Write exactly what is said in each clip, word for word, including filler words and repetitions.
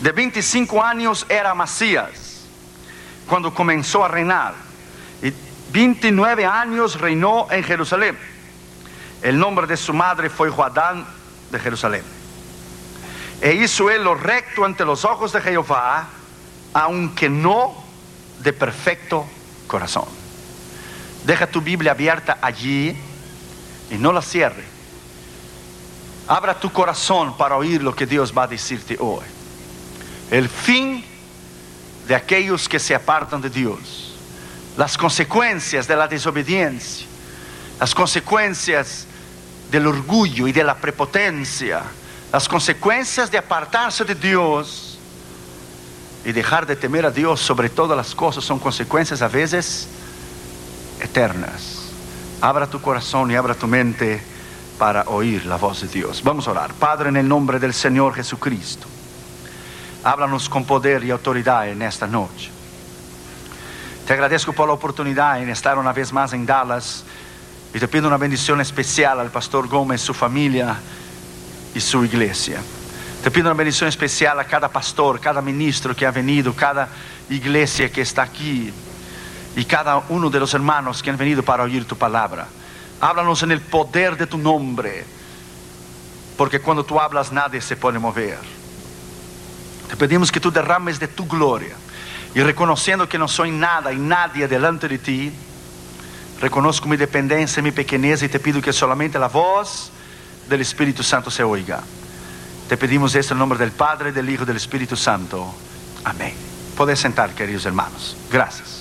De veinticinco años era Amasías cuando comenzó a reinar. Y veintinueve años reinó en Jerusalén. El nombre de su madre fue Joadán de Jerusalén. E hizo él lo recto ante los ojos de Jehová, aunque no de perfecto corazón. Deja tu Biblia abierta allí y no la cierre. Abra tu corazón para oír lo que Dios va a decirte hoy. El fin de aquellos que se apartan de Dios, las consecuencias de la desobediencia, las consecuencias del orgullo y de la prepotencia, las consecuencias de apartarse de Dios y dejar de temer a Dios sobre todas las cosas son consecuencias a veces eternas. Abra tu corazón y abra tu mente para oír la voz de Dios. Vamos a orar. Padre, en el nombre del Señor Jesucristo, háblanos con poder y autoridad en esta noche. Te agradezco por la oportunidad en estar una vez más en Dallas y te pido una bendición especial al pastor Gómez, su familia y su iglesia. Te pido una bendición especial a cada pastor, cada ministro que ha venido, cada iglesia que está aquí y cada uno de los hermanos que han venido para oír tu palabra. Háblanos en el poder de tu nombre, porque cuando tú hablas nadie se puede mover. Te pedimos que tú derrames de tu gloria, y reconociendo que no soy nada y nadie delante de ti, reconozco mi dependencia y mi pequeñez y te pido que solamente la voz del Espíritu Santo se oiga. Te pedimos esto en el nombre del Padre, del Hijo y del Espíritu Santo. Amén. Podés sentar, queridos hermanos. Gracias.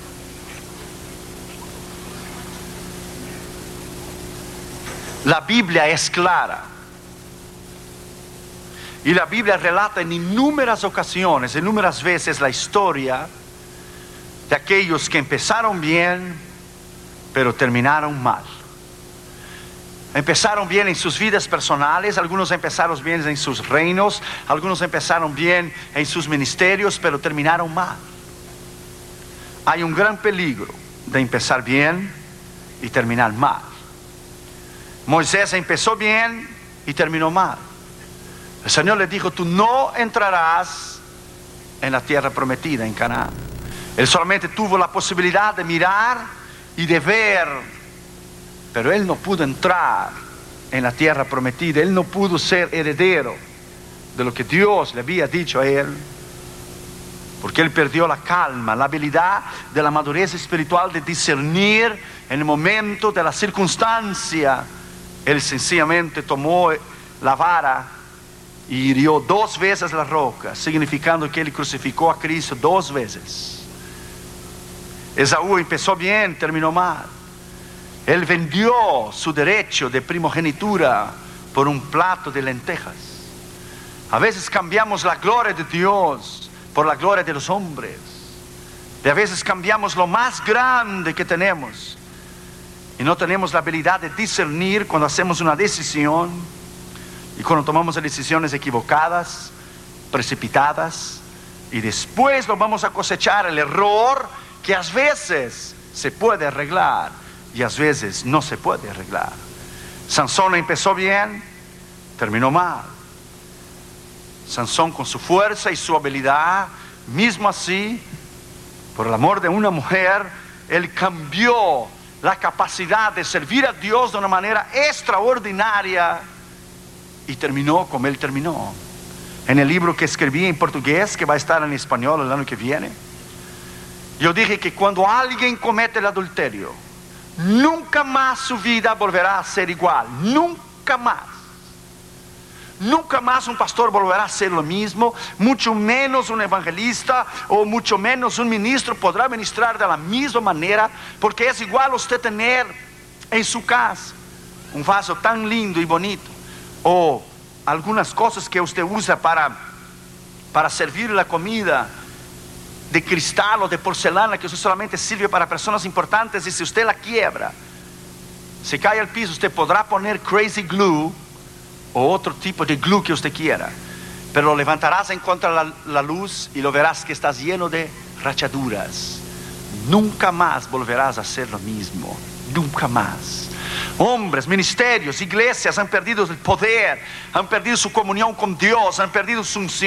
La Biblia es clara. Y la Biblia relata en innumerables ocasiones, en innumerables veces la historia de aquellos que empezaron bien, pero terminaron mal. Empezaron bien en sus vidas personales, algunos empezaron bien en sus reinos, algunos empezaron bien en sus ministerios, pero terminaron mal. Hay un gran peligro de empezar bien y terminar mal. Moisés empezó bien y terminó mal. El Señor le dijo: tú no entrarás en la tierra prometida, en Canaán. Él solamente tuvo la posibilidad de mirar y de ver, pero él no pudo entrar en la tierra prometida. Él no pudo ser heredero de lo que Dios le había dicho a él, porque él perdió la calma, la habilidad de la madurez espiritual de discernir en el momento de la circunstancia. Él sencillamente tomó la vara y hirió dos veces la roca, significando que él crucificó a Cristo dos veces. Esaú empezó bien, terminó mal. Él vendió su derecho de primogenitura por un plato de lentejas. A veces cambiamos la gloria de Dios por la gloria de los hombres. Y a veces cambiamos lo más grande que tenemos y no tenemos la habilidad de discernir cuando hacemos una decisión y cuando tomamos decisiones equivocadas, precipitadas, y después lo vamos a cosechar el error que a veces se puede arreglar y a veces no se puede arreglar. Sansón empezó bien, terminó mal. Sansón, con su fuerza y su habilidad, mismo así, por el amor de una mujer, él cambió la capacidad de servir a Dios de una manera extraordinaria y terminó como él terminó. En el libro que escribí en portugués, que va a estar en español el año que viene, yo dije que cuando alguien comete el adulterio, nunca más su vida volverá a ser igual. Nunca más. Nunca más un pastor volverá a ser lo mismo, mucho menos un evangelista o mucho menos un ministro podrá ministrar de la misma manera, porque es igual usted tener en su casa un vaso tan lindo y bonito, o algunas cosas que usted usa para, para servir la comida, de cristal o de porcelana, que eso solamente sirve para personas importantes, y si usted la quiebra, se cae al piso, usted podrá poner crazy glue o otro tipo de glue que usted quiera, pero lo levantarás en contra de la, la luz y lo verás que estás lleno de rachaduras. Nunca más volverás a hacer lo mismo, nunca más. Hombres, ministerios, iglesias han perdido el poder, han perdido su comunión con Dios, han perdido su unción.